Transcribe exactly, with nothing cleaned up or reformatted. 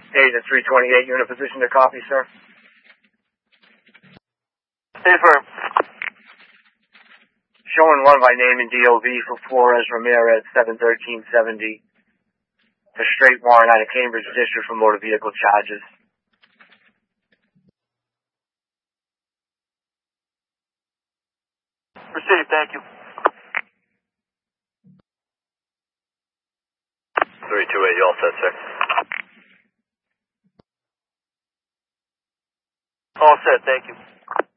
Hey, the three twenty-eight unit position to copy, sir. Hey, firm. Showing one by name in D O V for Flores Ramirez, seven thirteen seventy. A straight warrant out of Cambridge District for motor vehicle charges. Received, thank you. three two eight, you all set, sir? All set, thank you.